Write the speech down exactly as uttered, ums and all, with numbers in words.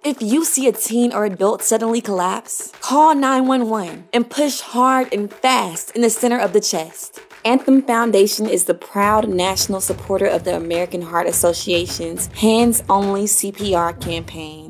If you see a teen or adult suddenly collapse, call nine one one and push hard and fast in the center of the chest. Anthem Foundation is the proud national supporter of the American Heart Association's Hands Only C P R campaign.